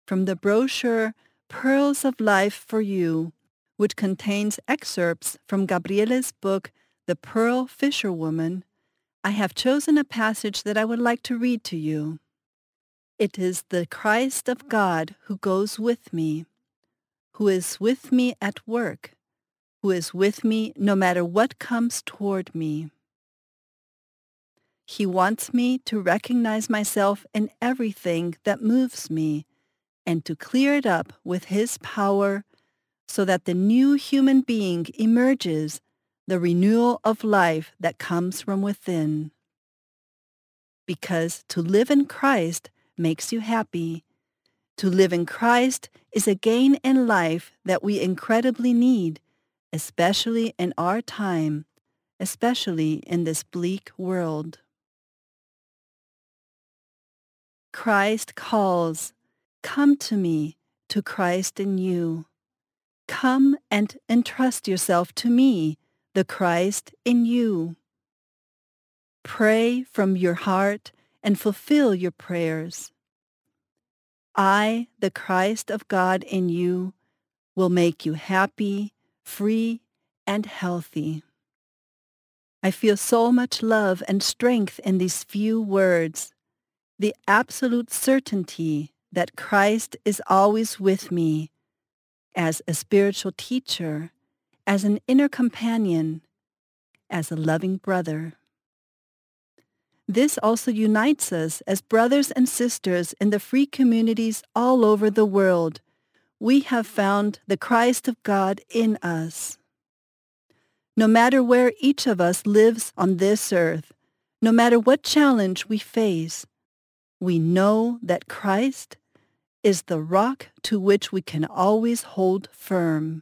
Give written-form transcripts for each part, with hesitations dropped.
from the brochure Pearls of Life for You, which contains excerpts from Gabriele's book, The Pearl Fisherwoman, I have chosen a passage that I would like to read to you. It is the Christ of God who goes with me, who is with me at work, who is with me no matter what comes toward me. He wants me to recognize myself in everything that moves me and to clear it up with his power so that the new human being emerges, the renewal of life that comes from within. Because to live in Christ makes you happy. To live in Christ is a gain in life that we incredibly need, especially in our time, especially in this bleak world. Christ calls. Come to me, to Christ in you. Come and entrust yourself to me, the Christ in you. Pray from your heart and fulfill your prayers. I, the Christ of God in you, will make you happy, free, and healthy. I feel so much love and strength in these few words, the absolute certainty that Christ is always with me, as a spiritual teacher, as an inner companion, as a loving brother. This also unites us as brothers and sisters in the free communities all over the world. We have found the Christ of God in us. No matter where each of us lives on this earth, no matter what challenge we face, we know that Christ is the rock to which we can always hold firm.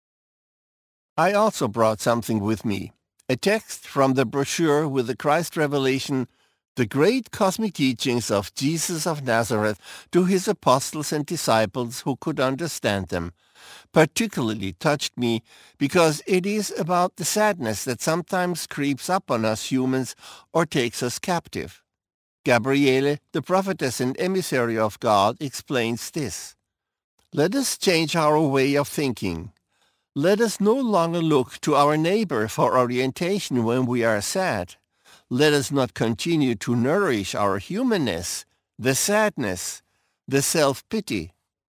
I also brought something with me, a text from the brochure with the Christ revelation, The Great Cosmic Teachings of Jesus of Nazareth to his apostles and disciples who could understand them, particularly touched me because it is about the sadness that sometimes creeps up on us humans or takes us captive. Gabriele, the prophetess and emissary of God, explains this. Let us change our way of thinking. Let us no longer look to our neighbor for orientation when we are sad. Let us not continue to nourish our humanness, the sadness, the self-pity.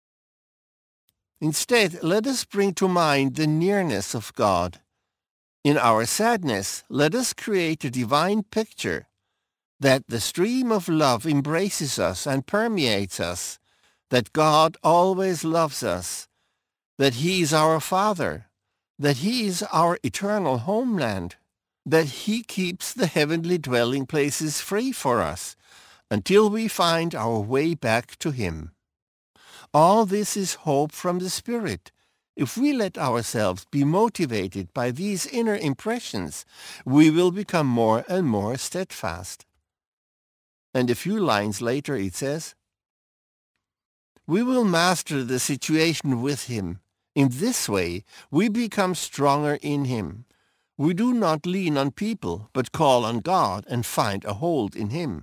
Instead, let us bring to mind the nearness of God. In our sadness, let us create a divine picture that the stream of love embraces us and permeates us, that God always loves us, that he is our Father, that he is our eternal homeland, that he keeps the heavenly dwelling places free for us until we find our way back to him. All this is hope from the Spirit. If we let ourselves be motivated by these inner impressions, we will become more and more steadfast. And a few lines later it says, we will master the situation with him. In this way, we become stronger in him. We do not lean on people, but call on God and find a hold in him.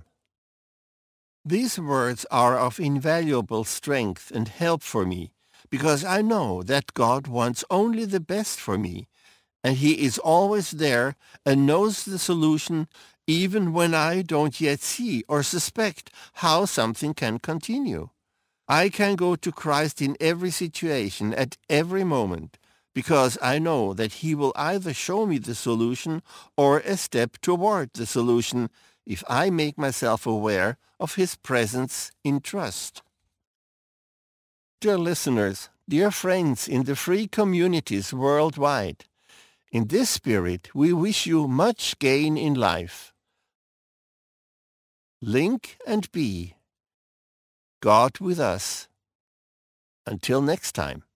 These words are of invaluable strength and help for me, because I know that God wants only the best for me, and he is always there and knows the solution even when I don't yet see or suspect how something can continue. I can go to Christ in every situation, at every moment, because I know that he will either show me the solution or a step toward the solution if I make myself aware of his presence in trust. Dear listeners, dear friends in the free communities worldwide, in this spirit we wish you much gain in life. Link and be God with us. Until next time.